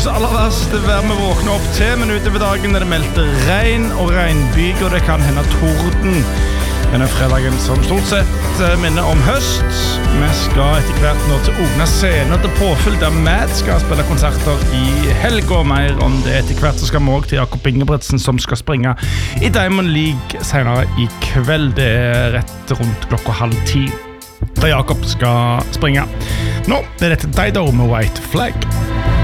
Aller verst vær med våkne opp 10 minutter ved dagen der det melter regn og regnbyg, og det kan hende torden denne fredagen som stort sett minner om høst. Vi skal etter hvert nå til Ogna scene til påfyll der Mad skal spille konserter i helg, og mer om det etter hvert. Så skal vi også til Jakob Ingebrigtsen som skal springe i Diamond League senere i kveld. Det rett rundt 9:30 da Jakob skal springe. Nå er dette Dido med White Flag.